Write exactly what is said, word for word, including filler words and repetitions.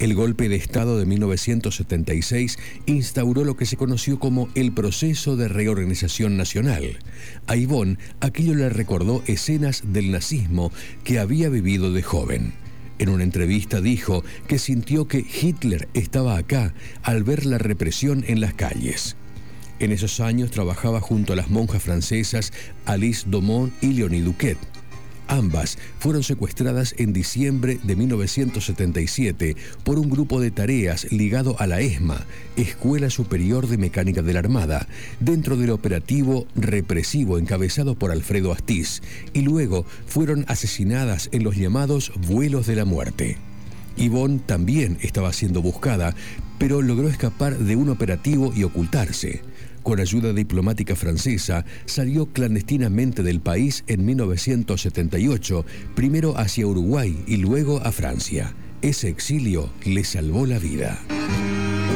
El golpe de Estado de mil novecientos setenta y seis instauró lo que se conoció como el proceso de reorganización nacional. A Yvonne aquello le recordó escenas del nazismo que había vivido de joven. En una entrevista dijo que sintió que Hitler estaba acá al ver la represión en las calles. En esos años trabajaba junto a las monjas francesas Alice Domon y Léonie Duquet. Ambas fueron secuestradas en diciembre de mil novecientos setenta y siete por un grupo de tareas ligado a la ESMA, Escuela Superior de Mecánica de la Armada, dentro del operativo represivo encabezado por Alfredo Astiz, y luego fueron asesinadas en los llamados vuelos de la muerte. Yvonne también estaba siendo buscada, pero logró escapar de un operativo y ocultarse. Con ayuda diplomática francesa, salió clandestinamente del país en mil novecientos setenta y ocho, primero hacia Uruguay y luego a Francia. Ese exilio le salvó la vida.